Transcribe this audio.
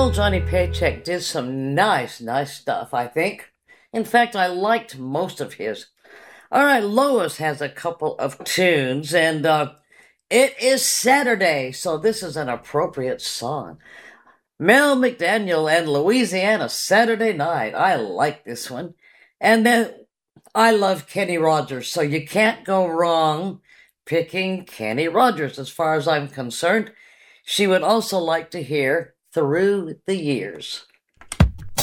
old Johnny Paycheck did some nice stuff, I think. In fact, I liked most of his. All right, Lois has a couple of tunes, and it is Saturday, so this is an appropriate song. Mel McDaniel and Louisiana Saturday Night. I like this one. And then I love Kenny Rogers, so you can't go wrong picking Kenny Rogers as far as I'm concerned. She would also like to hear Through the Years.